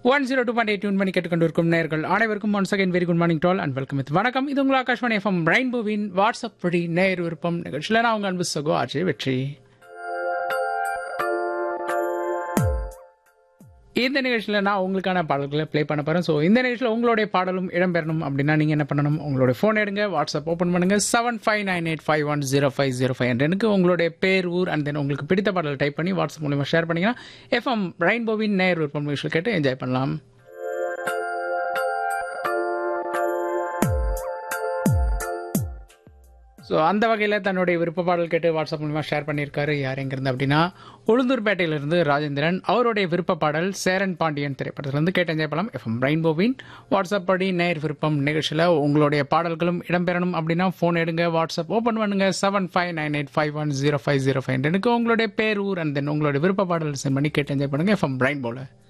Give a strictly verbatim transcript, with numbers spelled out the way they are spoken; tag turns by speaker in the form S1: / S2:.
S1: One zero two point eight tune பண்ணி கேட்டுக்கொண்டிருக்கும் நேயர்கள் அனைவருக்கும் once again very good morning doll and welcome with வணக்கம். இது உங்கள் ஆகாஷ்வாணி எஃப்எம் ரெயின்போவின் வாட்ஸ்அப் படி நேயர் விருப்பம் நிகழ்ச்சியில் நான் உங்கள் அன்பு சகோ ஆட்சி வெற்றி. இந்த நிகழ்ச்சியில் நான் உங்களுக்கான பாடல்களை ப்ளே பண்ண போகிறேன். ஸோ இந்த நிகழ்ச்சியில் உங்களுடைய பாடலும் இடம்பெறணும் அப்படின்னா நீங்கள் என்ன பண்ணணும், உங்களுடைய ஃபோன் எடுங்க, வாட்ஸ்அப் ஓப்பன் பண்ணுங்கள், seven five nine eight five one zero five zero five என்ற எனக்கு உங்களுடைய பேர், ஊர் அண்ட் தென் உங்களுக்கு பிடித்த பாடல் டைப் பண்ணி வாட்ஸ்அப் மூலியமாக ஷேர் பண்ணிங்கன்னா எஃப்எம் ரெயின்போவின் நேயர் விருப்பம் நிகழ்ச்சியில் கேட்டு என்ஜாய் பண்ணலாம். ஸோ அந்த வகையில் தன்னுடைய விருப்ப பாடல் கேட்டு வாட்ஸ்அப் மூலமாக ஷேர் பண்ணியிருக்காரு. யார் எங்கேருந்து அப்படின்னா உளுந்தூர்பேட்டையிலிருந்து ராஜேந்திரன். அவருடைய விருப்ப பாடல் சேரன் பாண்டியன் திரைப்படத்திலிருந்து கேட்டு என்ஜாய் பண்ணலாம். எஃப்எம் ரெயின்போவின் வாட்ஸ்அப் படி நேர் விருப்பம் நிகழ்ச்சியில் உங்களுடைய பாடல்களும் இடம்பெறணும் அப்படின்னா ஃபோன் எடுங்க, வாட்ஸ்அப் ஓப்பன் பண்ணுங்க, seven five nine eight five one zero five zero five எனக்கு உங்களுடைய பேர், ஊர் அண்ட் தென் உங்களுடைய விருப்ப பாடல் சென்ட் பண்ணி கேட்டு என்ஜாய் பண்ணுங்க எஃப்எம் ரெயின்போவில்.